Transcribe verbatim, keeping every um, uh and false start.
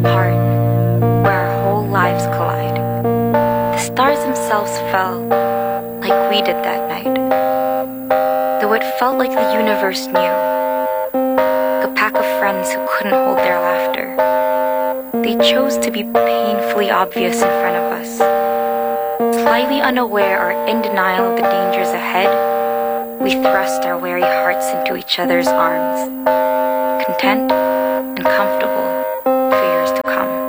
apart, where our whole lives collide. The stars themselves fell like we did that night, though it felt like the universe knew. A pack of friends who couldn't hold their laughter. They chose to be painfully obvious in front of us. Slightly unaware or in denial of the dangers ahead, we thrust our weary hearts into each other's arms, content and comfortable